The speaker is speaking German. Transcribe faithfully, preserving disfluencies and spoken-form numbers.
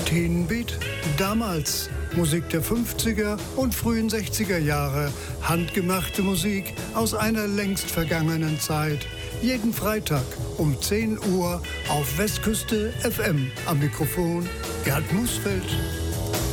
Teenbeat damals. Musik der fünfziger und frühen sechziger Jahre. Handgemachte Musik aus einer längst vergangenen Zeit. Jeden Freitag um zehn Uhr auf Westküste F M. Am Mikrofon Gerd Musfeld.